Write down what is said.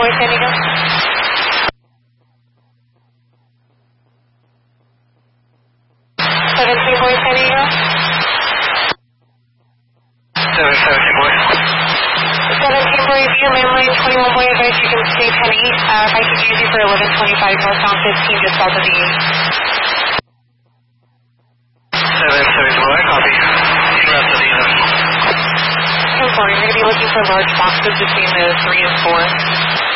Boy San Diego. 17 Boy San Diego. 17 Boy. 17 Boy, view mainline 21 Boy, advice you can stay 10 east. If I could use you for 1125 northbound 15 just south of the 17 Boy, copy. Rest of the unit. 10-4, you're going to be looking for large boxes between the 3 and 4.